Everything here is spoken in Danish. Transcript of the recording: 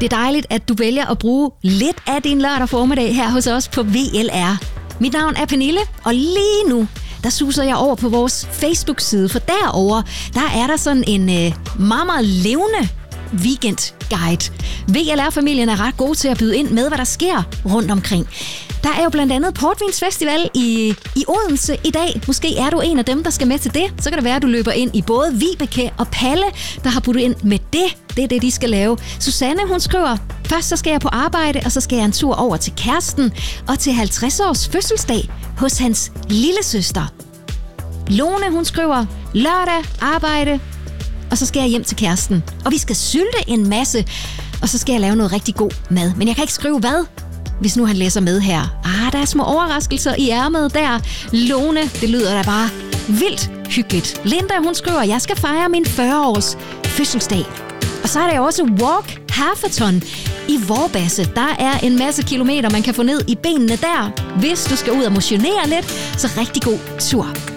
Det er dejligt, at du vælger at bruge lidt af din lørdag formiddag her hos os på VLR. Mit navn er Pernille, og lige nu, der suser jeg over på vores Facebook-side, for derovre, der er der sådan en meget, meget levende weekendguide. VLR-familien er ret god til at byde ind med, hvad der sker rundt omkring. Der er jo blandt andet Portvinsfestival i Odense i dag. Måske er du en af dem, der skal med til det. Så kan det være, at du løber ind i både Vibeke og Palle, der har budt ind med det. Det er det, de skal lave. Susanne, hun skriver, først så skal jeg på arbejde, og så skal jeg en tur over til kæresten og til 50-års fødselsdag hos hans lillesøster. Lone, hun skriver, lørdag, arbejde, og så skal jeg hjem til kæresten. Og vi skal sylte en masse, og så skal jeg lave noget rigtig god mad. Men jeg kan ikke skrive hvad, hvis nu han læser med her. Der er små overraskelser i ærmet der. Lone, det lyder da bare vildt hyggeligt. Linda, hun skriver, jeg skal fejre min 40-års fødselsdag. Og så er der også Walk Halfathon i Vorbasse. Der er en masse kilometer, man kan få ned i benene der. Hvis du skal ud og motionere lidt, så rigtig god tur.